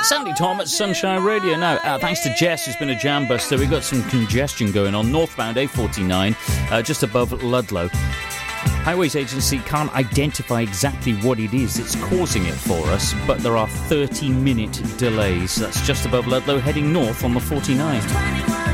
Sandy Tom at Sunshine Radio. Now, thanks to Jess, who's been a jam buster, we've got some congestion going on. Northbound A49, just above Ludlow. Highways Agency can't identify exactly what it is that's causing it for us, but there are 30-minute delays. That's just above Ludlow, heading north on the 49.